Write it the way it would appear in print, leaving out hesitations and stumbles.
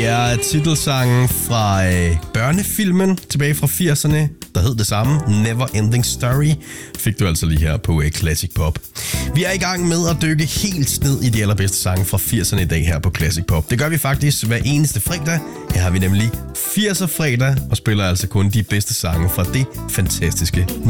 er titelsangen fra børnefilmen tilbage fra 80'erne, der hed det samme, Never Ending Story, fik du altså lige her på Classic Pop. Vi er i gang med at dykke helt ned i de allerbedste sange fra 80'erne i dag her på Classic Pop. Det gør vi faktisk hver eneste fredag. Her har vi nemlig 80'er fredag og spiller altså kun de bedste sange fra det fantastiske